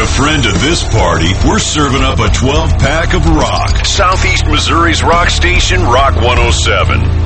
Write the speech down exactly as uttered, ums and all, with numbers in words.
friend to this party, we're serving up a twelve-pack of rock. Southeast Missouri's rock station, Rock one oh seven.